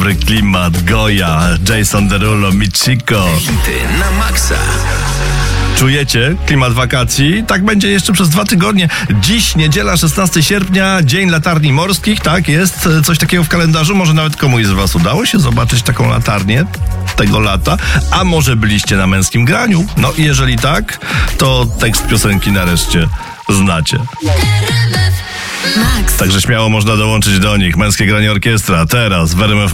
Klimat, Goja, Jason Derulo, Michiko. Hity na maksa. Czujecie klimat wakacji? Tak będzie jeszcze przez 2 tygodnie. Dziś, niedziela, 16 sierpnia, Dzień Latarni Morskich. Tak, jest coś takiego w kalendarzu. Może nawet komuś z was udało się zobaczyć taką latarnię tego lata. A może byliście na Męskim Graniu? No i jeżeli tak, to tekst piosenki nareszcie znacie. Max. Także śmiało można dołączyć do nich. Męskie Granie Orkiestra teraz w RMF